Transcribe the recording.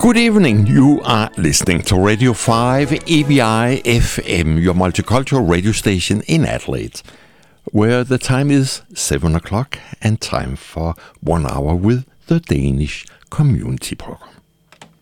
Good evening, you are listening to Radio 5 EBI FM, your multicultural radio station in Adelaide, where the time is 7 o'clock and time for 1 hour with the Danish Community Program.